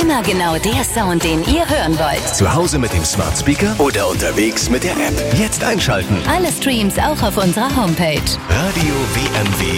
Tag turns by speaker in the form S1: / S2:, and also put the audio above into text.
S1: Immer genau der Sound, den ihr hören wollt.
S2: Zu Hause mit dem Smart Speaker oder unterwegs mit der App. Jetzt einschalten.
S1: Alle Streams auch auf unserer Homepage.
S2: Radio WMW